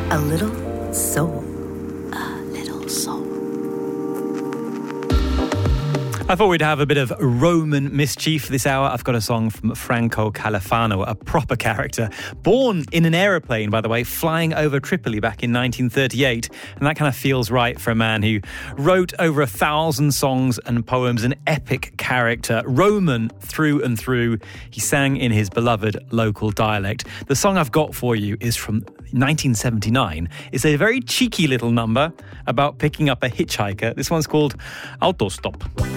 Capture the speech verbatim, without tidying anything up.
A little soul. A little soul. I thought we'd have a bit of Roman mischief this hour. I've got a song from Franco Califano, a proper character. Born in an aeroplane, by the way, flying over Tripoli back in nineteen thirty-eight. And that kind of feels right for a man who wrote over a thousand songs and poems, an epic character. Roman through and through. He sang in his beloved local dialect. The song I've got for you is from nineteen seventy-nine. It's a very cheeky little number about picking up a hitchhiker. This one's called Autostop.